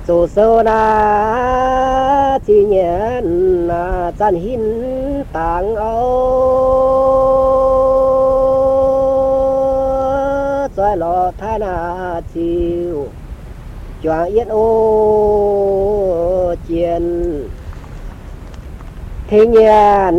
tổ sơ na chỉ nhận chân hin tàng âu xoay lọ thái na chiều choàng yên ô chiền thế nhà